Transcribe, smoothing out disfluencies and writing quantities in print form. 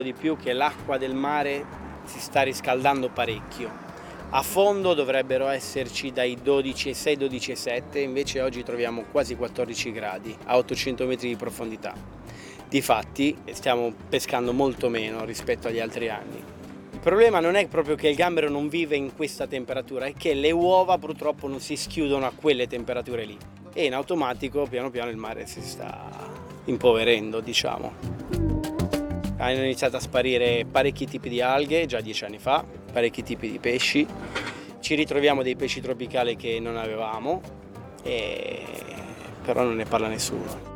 di più che l'acqua del mare si sta riscaldando parecchio. A fondo dovrebbero esserci dai 12,6, 12,7, invece oggi troviamo quasi 14 gradi a 800 metri di profondità. Difatti stiamo pescando molto meno rispetto agli altri anni. Il problema non è proprio che il gambero non vive in questa temperatura, è che le uova purtroppo non si schiudono a quelle temperature lì e in automatico piano piano il mare si sta impoverendo, diciamo. Hanno iniziato a sparire parecchi tipi di alghe già 10 anni fa, parecchi tipi di pesci. Ci ritroviamo dei pesci tropicali che non avevamo, però non ne parla nessuno.